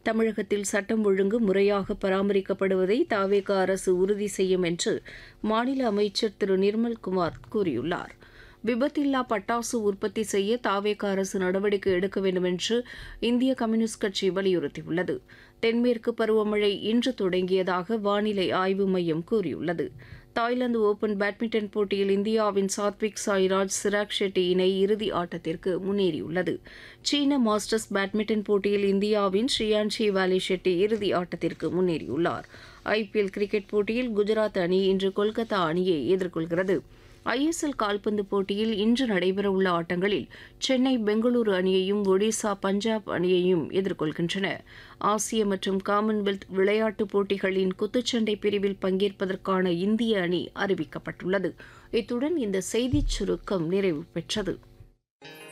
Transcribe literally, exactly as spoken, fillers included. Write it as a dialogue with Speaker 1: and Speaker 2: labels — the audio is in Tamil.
Speaker 1: தமிழகத்தில் சட்டம் ஒழுங்கு முறையாக பராமரிக்கப்படுவதை தாவேகா அரசு உறுதி செய்யும் என்று மாநில அமைச்சர் திரு நிர்மல்குமார் கூறியுள்ளார். விபத்தில்லா பட்டாசு உற்பத்தி செய்ய தாவேகா அரசு நடவடிக்கை எடுக்க வேண்டும் என்று இந்திய கம்யூனிஸ்ட் கட்சி வலியுறுத்தியுள்ளது. தென்மேற்கு பருவமழை இன்று தொடங்கியதாக வானிலை ஆய்வு மையம் கூறியுள்ளது. தாய்லாந்து ஓபன் பேட்மிண்டன் போட்டியில் இந்தியாவின் சாத்விக் சாய்ராஜ் சிராக் ஷெட்டி இணை இறுதி ஆட்டத்திற்கு முன்னேறியுள்ளது. சீன மாஸ்டர்ஸ் பேட்மிண்டன் போட்டியில் இந்தியாவின் ஸ்ரீயான்ஷி வாலி ஷெட்டி இறுதி ஆட்டத்திற்கு முன்னேறியுள்ளார். ஐபிஎல் கிரிக்கெட் போட்டியில் குஜராத் அணி இன்று கொல்கத்தா அணியை எதிர்கொள்கிறது. ஐஎஸ்எல் கால்பந்து போட்டியில் இன்று நடைபெறவுள்ள ஆட்டங்களில் சென்னை பெங்களூரு அணியையும் ஒடிசா பஞ்சாப் அணியையும் எதிர்கொள்கின்றன. ஆசிய மற்றும் காமன்வெல்த் விளையாட்டுப் போட்டிகளின் குத்துச்சண்டை பிரிவில் பங்கேற்பதற்கான இந்திய அணி அறிவிக்கப்பட்டுள்ளது. இத்துடன் இந்த செய்திச் சுருக்கம் நிறைவு பெற்றது.